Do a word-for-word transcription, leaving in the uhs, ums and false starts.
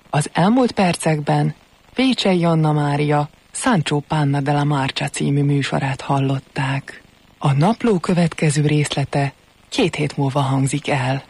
Az elmúlt percekben Vécsey Anna Mária Sancho Panna della Marcia című műsorát hallották. A napló következő részlete két hét múlva hangzik el.